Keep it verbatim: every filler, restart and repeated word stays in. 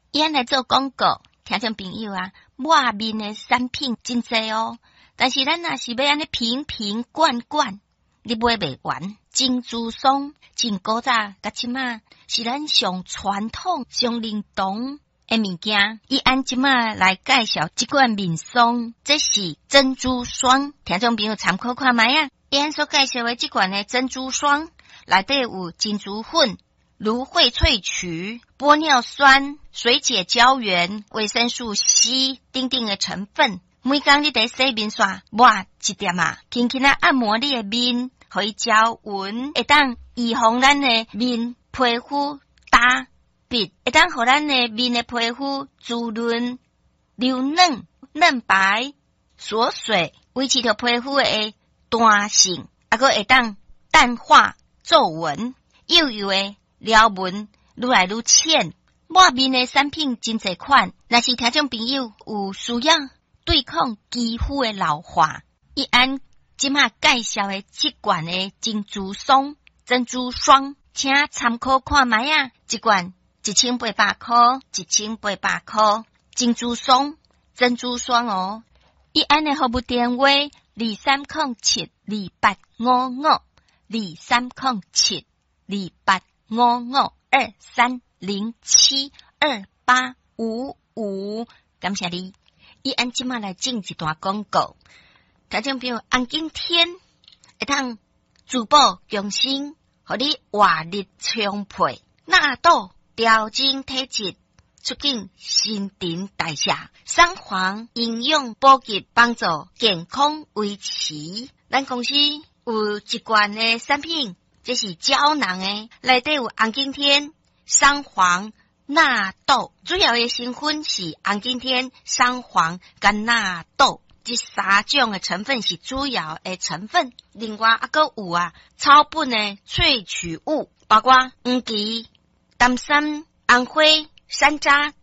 咱来做广告，听众朋友啊，抹面的产品真侪哦，但是咱若是要安尼瓶瓶罐罐，你买袂完。珍珠霜真古早甲即马是咱上传统、上灵动的物件。伊按即马来介绍即款面霜，这是珍珠霜，听众朋友参考看卖啊。伊按所介绍的即款的珍珠霜，内底有珍珠粉、芦荟萃取、玻尿酸、水解胶原、维生素 C 等等的成分。每工你伫洗面刷抹一点啊，轻轻啊按摩你的面，互伊胶纹，会当预防咱的面皮肤干瘪，会当互咱的面的皮肤滋润、流嫩、嫩白、锁水，维持着皮肤的弹性，啊个会当淡化皱纹，幼幼的撩纹愈来愈浅。抹面的产品真侪款，若是听众朋友有需要对抗肌肤的老化，伊按即马介绍的即罐的珍珠霜、珍珠霜，请参考看卖啊！一罐一千八百块，一千八百块。珍珠霜、珍珠霜哦，伊按的服务电话二三零七二八五五二三零七二八五五二三零七二八五五，感谢你。伊按即马来进一段广告，听众朋友，红景天会当珠宝强身，互你活力充沛，纳豆调整体质，促进新陈代谢，三黄营养补给，帮助健康维持。咱公司有一罐的产品，这是胶囊的，内底有红景天、三黄、纳豆，主要的成分是红景天、三黄跟纳豆，这三种的成分是主要的成分。另外还佫有啊草本的萃取物，包括黄芪、丹参、红花、山楂